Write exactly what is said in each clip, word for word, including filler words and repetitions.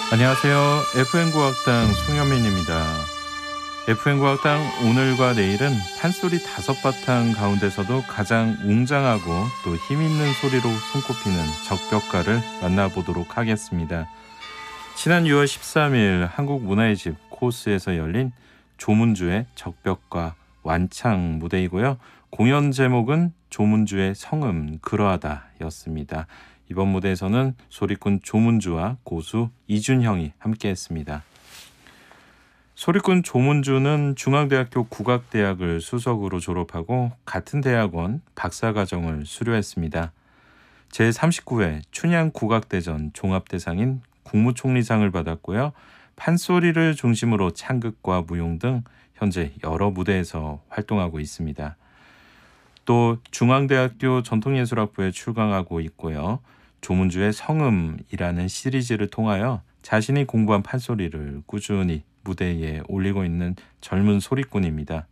안녕하세요. 에프엠 국악당 송현민입니다. 에프엠 국악당 오늘과 내일은 판소리 다섯 바탕 가운데서도 가장 웅장하고 또 힘있는 소리로 손꼽히는 적벽가를 만나보도록 하겠습니다. 지난 유월 십삼일 한국문화의 집 코스에서 열린 조문주의 적벽가 완창 무대이고요. 공연 제목은 조문주의 성음 그러하다 였습니다. 이번 무대에서는 소리꾼 조문주와 고수 이준형이 함께했습니다. 소리꾼 조문주는 중앙대학교 국악대학을 수석으로 졸업하고 같은 대학원 박사과정을 수료했습니다. 제삼십구 회 춘향국악대전 종합대상인 국무총리상을 받았고요. 판소리를 중심으로 창극과 무용 등 현재 여러 무대에서 활동하고 있습니다. 또 중앙대학교 전통예술학부에 출강하고 있고요. 조문주의 성음이라는 시리즈를 통하여 자신이 공부한 판소리를 꾸준히 무대에 올리고 있는 젊은 소리꾼입니다.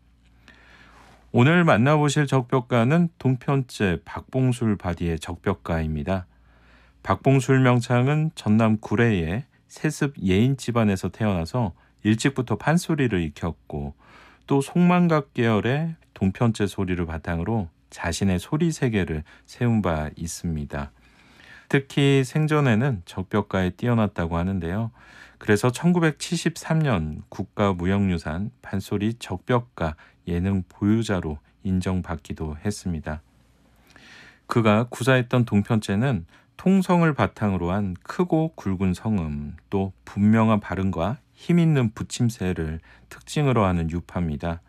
오늘 만나보실 적벽가는 동편제 박봉술 바디의 적벽가입니다. 박봉술 명창은 전남 구례의 세습 예인 집안에서 태어나서 일찍부터 판소리를 익혔고 또 송만각 계열의 동편제 소리를 바탕으로 자신의 소리 세계를 세운 바 있습니다. 특히 생전에는 적벽가에 뛰어났다고 하는데요. 그래서 천구백칠십삼 년 국가무형유산 판소리 적벽가 예능 보유자로 인정받기도 했습니다. 그가 구사했던 동편제는 통성을 바탕으로 한 크고 굵은 성음, 또 분명한 발음과 힘있는 붙임새를 특징으로 하는 유파입니다.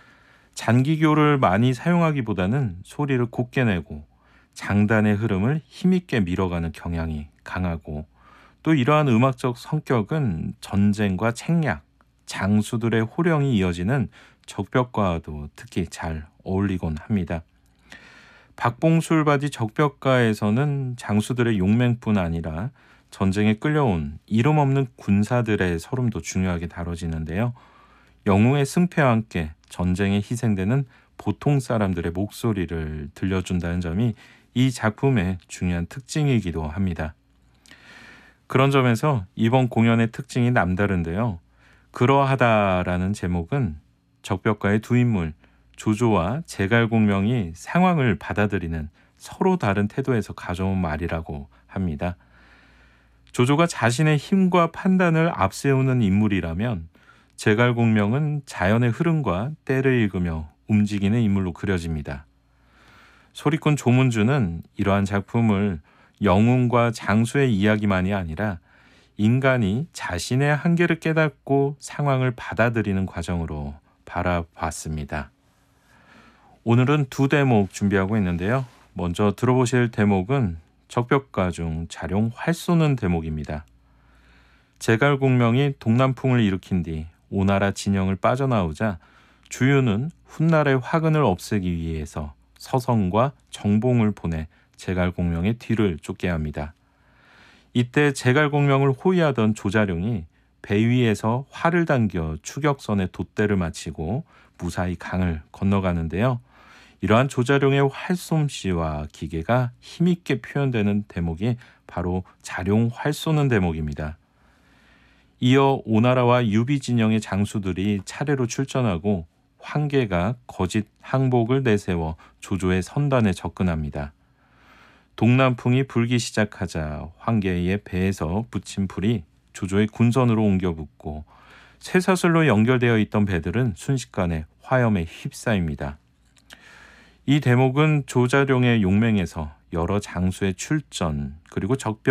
잔기교를 많이 사용하기보다는 소리를 곱게 내고 장단의 흐름을 힘있게 밀어가는 경향이 강하고 또 이러한 음악적 성격은 전쟁과 책략, 장수들의 호령이 이어지는 적벽가와도 특히 잘 어울리곤 합니다. 박봉술바디 적벽가에서는 장수들의 용맹뿐 아니라 전쟁에 끌려온 이름 없는 군사들의 서름도 중요하게 다뤄지는데요. 영웅의 승패와 함께 전쟁에 희생되는 보통 사람들의 목소리를 들려준다는 점이 이 작품의 중요한 특징이기도 합니다. 그런 점에서 이번 공연의 특징이 남다른데요. 그러하다라는 제목은 적벽가의 두 인물 조조와 제갈공명이 상황을 받아들이는 서로 다른 태도에서 가져온 말이라고 합니다. 조조가 자신의 힘과 판단을 앞세우는 인물이라면 제갈공명은 자연의 흐름과 때를 읽으며 움직이는 인물로 그려집니다. 소리꾼 조문주는 이러한 작품을 영웅과 장수의 이야기만이 아니라 인간이 자신의 한계를 깨닫고 상황을 받아들이는 과정으로 바라봤습니다. 오늘은 두 대목 준비하고 있는데요. 먼저 들어보실 대목은 적벽가 중 자룡 활 쏘는 대목입니다. 제갈공명이 동남풍을 일으킨 뒤 오나라 진영을 빠져나오자 주유는 훗날의 화근을 없애기 위해서 서성과 정봉을 보내 제갈공명의 뒤를 쫓게 합니다. 이때 제갈공명을 호위하던 조자룡이 배 위에서 활을 당겨 추격선에 돛대를 마치고 무사히 강을 건너가는데요. 이러한 조자룡의 활솜씨와 기계가 힘있게 표현되는 대목이 바로 자룡 활 쏘는 대목입니다. 이어 오나라와 유비 진영의 장수들이 차례로 출전하고 황계가 거짓 항복을 내세워 조조의 선단에 접근합니다. 동남풍이 불기 시작하자 황계의 배에서 붙인 불이 조조의 군선으로 옮겨 붙고 쇠사슬로 연결되어 있던 배들은 순식간에 화염에 휩싸입니다. 이 대목은 조자룡의 용맹에서 여러 장수의 출전 그리고 적벽